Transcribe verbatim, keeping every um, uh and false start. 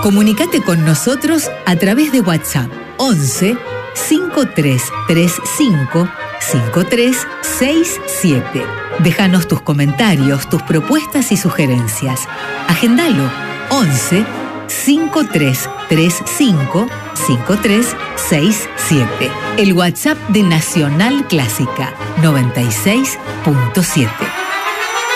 Comunicate con nosotros a través de WhatsApp once cinco tres tres cinco cinco tres seis siete. Déjanos tus comentarios, tus propuestas y sugerencias. Agendalo once cinco tres tres cinco cinco tres seis siete. El WhatsApp de Nacional Clásica noventa y seis punto siete.